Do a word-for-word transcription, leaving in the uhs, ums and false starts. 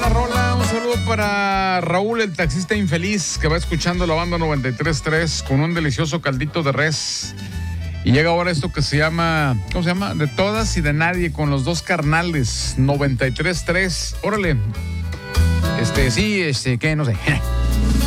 buena rola. Un saludo para Raúl, el taxista infeliz, que va escuchando la banda noventa y tres punto tres con un delicioso caldito de res. Y llega ahora esto que se llama, ¿cómo se llama? De todas y de nadie, con los dos carnales, noventa y tres punto tres. Órale. Este, sí, este, ¿qué? No sé.